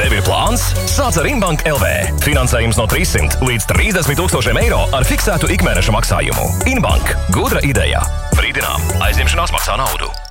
Tev ir plāns? Sāc ar Inbank LV. Finansējums no 300 līdz 30 000 eiro ar fiksētu ikmēneša maksājumu. Inbank. Gudra ideja. Brīdinām. Aizņemšanās maksā naudu.